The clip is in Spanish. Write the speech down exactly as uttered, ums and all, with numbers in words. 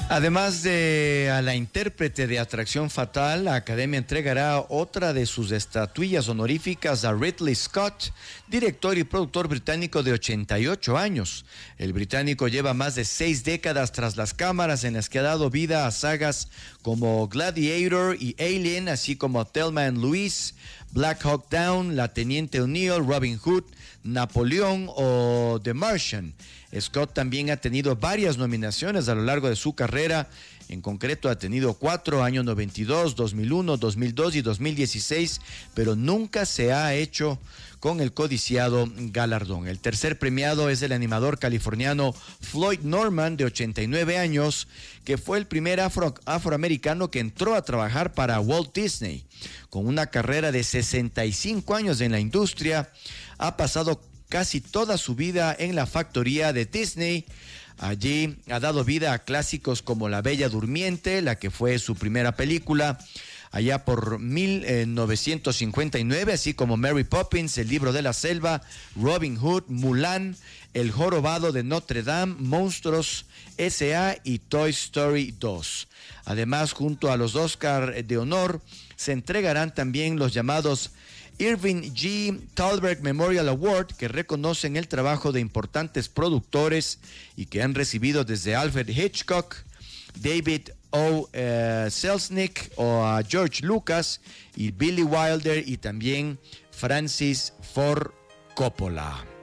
Además de a la intérprete de Atracción Fatal, la Academia entregará otra de sus estatuillas honoríficas a Ridley Scott, director y productor británico de ochenta y ocho años. El británico lleva más de seis décadas tras las cámaras, en las que ha dado vida a sagas como Gladiator y Alien, así como Thelma and Louise, Black Hawk Down, La Teniente O'Neill, Robin Hood, Napoleón o The Martian. Scott también ha tenido varias nominaciones a lo largo de su carrera. En concreto ha tenido cuatro, año noventa y dos, dos mil uno, dos mil dos y dos mil dieciséis, pero nunca se ha hecho con el codiciado galardón. El tercer premiado es el animador californiano Floyd Norman, de ochenta y nueve años, que fue el primer afro, afroamericano que entró a trabajar para Walt Disney. Con una carrera de sesenta y cinco años en la industria, ha pasado casi toda su vida en la factoría de Disney. Allí ha dado vida a clásicos como La Bella Durmiente, la que fue su primera película, allá por mil novecientos cincuenta y nueve, así como Mary Poppins, El Libro de la Selva, Robin Hood, Mulan, El Jorobado de Notre Dame, Monstruos S A y Toy Story dos. Además, junto a los Oscar de honor, se entregarán también los llamados Irving G. Thalberg Memorial Award, que reconocen el trabajo de importantes productores y que han recibido desde Alfred Hitchcock, David O. Uh, Selznick o a George Lucas y Billy Wilder, y también Francis Ford Coppola.